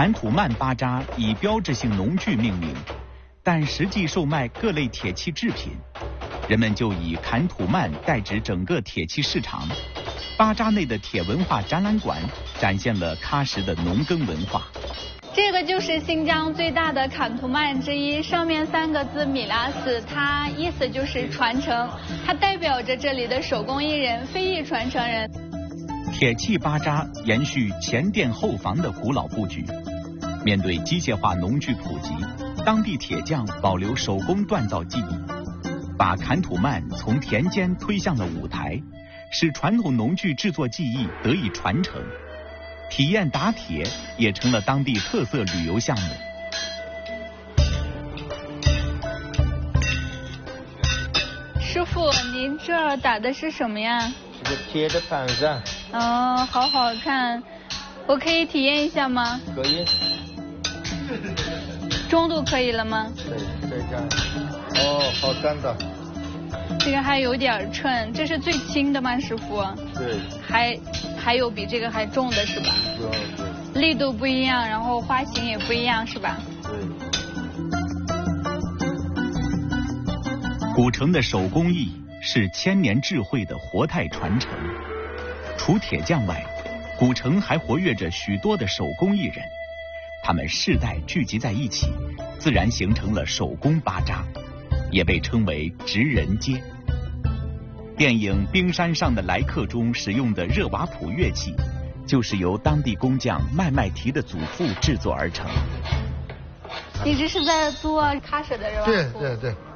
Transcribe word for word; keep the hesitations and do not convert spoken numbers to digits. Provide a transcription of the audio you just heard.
坎土曼巴扎以标志性农具命名，但实际售卖各类铁器制品，人们就以坎土曼代指整个铁器市场。巴扎内的铁文化展览馆展现了喀什的农耕文化。 这个就是新疆最大的坎图曼之一，上面三个字米拉斯，它意思就是传承，它代表着这里的手工艺人、非裔传承人。 铁器巴扎延续前店后房的古老布局，面对机械化农具普及，当地铁匠保留手工锻造技艺，把坎土曼从田间推向了舞台，使传统农具制作技艺得以传承。体验打铁也成了当地特色旅游项目。 师傅，您这儿打的是什么呀？ 这个铁的盘扇。 哦，好好看，我可以体验一下吗？ 可以。 中度可以了吗？ 对，对这样。哦，好干的。 这个还有点称，这是最轻的吗，师傅？ 对。 还还有比这个还重的是吧？ 对。 力度不一样，然后花型也不一样是吧？ 对。 古城的手工艺是千年智慧的活态传承。除铁匠外，古城还活跃着许多的手工艺人，他们世代聚集在一起，自然形成了手工巴扎，也被称为职人街。电影《冰山上的来客》中使用的热瓦普乐器，就是由当地工匠麦麦提的祖父制作而成。 你这是在做喀什的热瓦普？ 对对对。